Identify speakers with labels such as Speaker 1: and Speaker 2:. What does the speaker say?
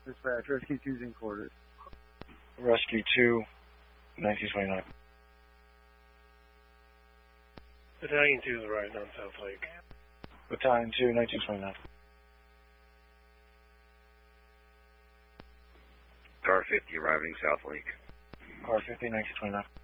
Speaker 1: Dispatch, Rescue 2's in quarters.
Speaker 2: Rescue 2, 1929.
Speaker 3: Battalion 2 to the right on South Lake.
Speaker 2: Battalion 2, 1929.
Speaker 4: Car 50 arriving South Lake.
Speaker 2: Car 50, 1929.